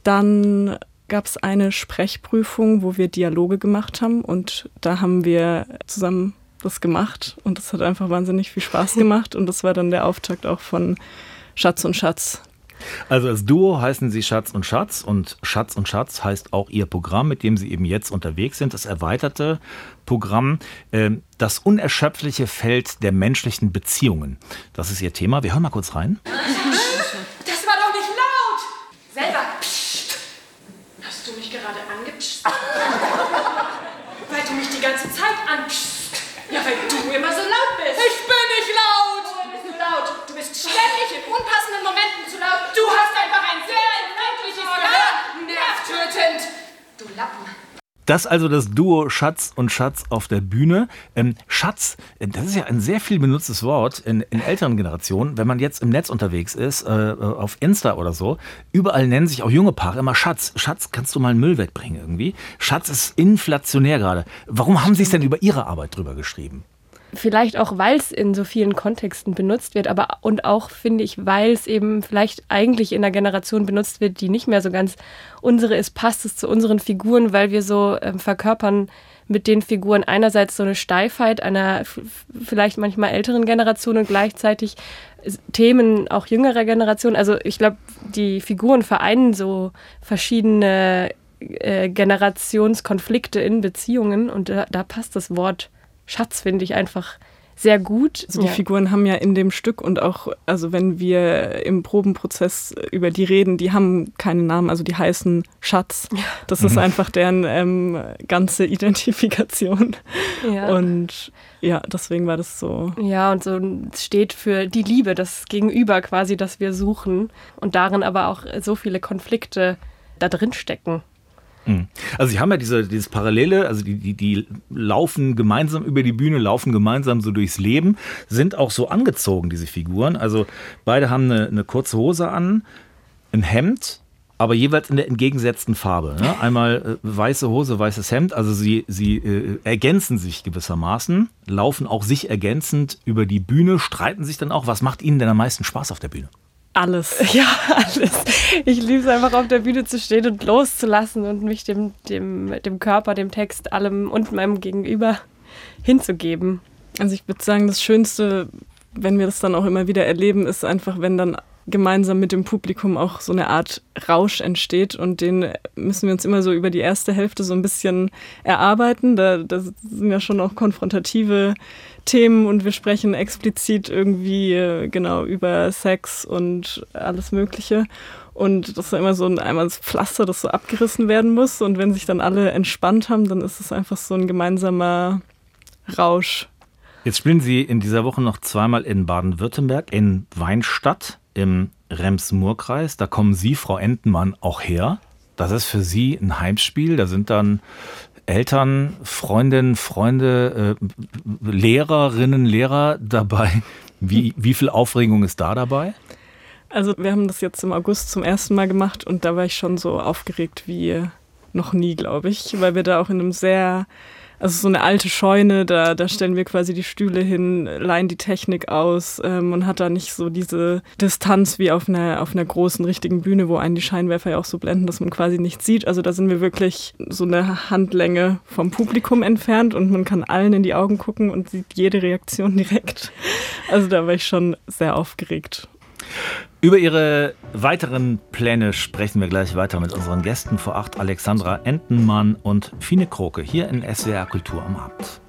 Dann gab es eine Sprechprüfung, wo wir Dialoge gemacht haben und da haben wir zusammen das gemacht und das hat einfach wahnsinnig viel Spaß gemacht und das war dann der Auftakt auch von Schatz und Schatz. Also als Duo heißen Sie Schatz und Schatz heißt auch Ihr Programm, mit dem Sie eben jetzt unterwegs sind, das erweiterte Programm, das unerschöpfliche Feld der menschlichen Beziehungen. Das ist Ihr Thema. Wir hören mal kurz rein. Das war doch nicht laut! Selber, psst! Hast du mich gerade angepsst? Weil du mich die ganze Zeit anpsst. Ja, weil du immer so laut bist. Ich bin nicht laut! Woher bist du laut? Du bist ständig in unpassenden Momenten zu laut. Du hast einfach ein sehr empfindliches Gehör. Nervtötend. Du Lappen. Das also das Duo Schatz und Schatz auf der Bühne. Schatz, das ist ja ein sehr viel benutztes Wort in älteren Generationen. Wenn man jetzt im Netz unterwegs ist, auf Insta oder so, überall nennen sich auch junge Paare immer Schatz. Schatz, kannst du mal Müll wegbringen irgendwie? Schatz ist inflationär gerade. Warum haben Sie es denn über Ihre Arbeit drüber geschrieben? Vielleicht auch, weil es in so vielen Kontexten benutzt wird, aber und auch, finde ich, weil es eben vielleicht eigentlich in einer Generation benutzt wird, die nicht mehr so ganz unsere ist, passt es zu unseren Figuren, weil wir so verkörpern mit den Figuren einerseits so eine Steifheit einer vielleicht manchmal älteren Generation und gleichzeitig Themen auch jüngerer Generation. Also ich glaube, die Figuren vereinen so verschiedene Generationskonflikte in Beziehungen und da passt das Wort Schatz, finde ich, einfach sehr gut. Also die Figuren haben ja in dem Stück und auch, also wenn wir im Probenprozess über die reden, die haben keinen Namen, also die heißen Schatz. Das ist einfach deren ganze Identifikation. Ja. Und ja, deswegen war das so. Ja, und so steht für die Liebe, das Gegenüber quasi, das wir suchen und darin aber auch so viele Konflikte da drin stecken. Also sie haben ja dieses Parallele, also die laufen gemeinsam über die Bühne, laufen gemeinsam so durchs Leben, sind auch so angezogen, diese Figuren. Also beide haben eine kurze Hose an, ein Hemd, aber jeweils in der entgegengesetzten Farbe. Ne? Einmal weiße Hose, weißes Hemd, also sie ergänzen sich gewissermaßen, laufen auch sich ergänzend über die Bühne, streiten sich dann auch. Was macht Ihnen denn am meisten Spaß auf der Bühne? Alles. Ja, alles. Ich liebe es einfach, auf der Bühne zu stehen und loszulassen und mich dem Körper, dem Text, allem und meinem Gegenüber hinzugeben. Also ich würde sagen, das Schönste, wenn wir das dann auch immer wieder erleben, ist einfach, wenn dann gemeinsam mit dem Publikum auch so eine Art Rausch entsteht und den müssen wir uns immer so über die erste Hälfte so ein bisschen erarbeiten. Da sind ja schon auch konfrontative Themen und wir sprechen explizit irgendwie genau über Sex und alles Mögliche. Und das ist immer so einmal das Pflaster, das so abgerissen werden muss. Und wenn sich dann alle entspannt haben, dann ist es einfach so ein gemeinsamer Rausch. Jetzt spielen Sie in dieser Woche noch zweimal in Baden-Württemberg, in Weinstadt im Rems-Murr-Kreis. Da kommen Sie, Frau Entenmann, auch her. Das ist für Sie ein Heimspiel. Da sind dann Eltern, Freundinnen, Freunde, Lehrerinnen, Lehrer dabei. Wie viel Aufregung ist da dabei? Also wir haben das jetzt im August zum ersten Mal gemacht und da war ich schon so aufgeregt wie noch nie, glaube ich, weil wir da auch in einem also so eine alte Scheune, da stellen wir quasi die Stühle hin, leihen die Technik aus und hat da nicht so diese Distanz wie auf einer großen, richtigen Bühne, wo einen die Scheinwerfer ja auch so blenden, dass man quasi nichts sieht. Also da sind wir wirklich so eine Handlänge vom Publikum entfernt und man kann allen in die Augen gucken und sieht jede Reaktion direkt. Also da war ich schon sehr aufgeregt. Über Ihre weiteren Pläne sprechen wir gleich weiter mit unseren Gästen vor 8, Alexandra Entenmann und Fine Kroke hier in SWR Kultur am Abend.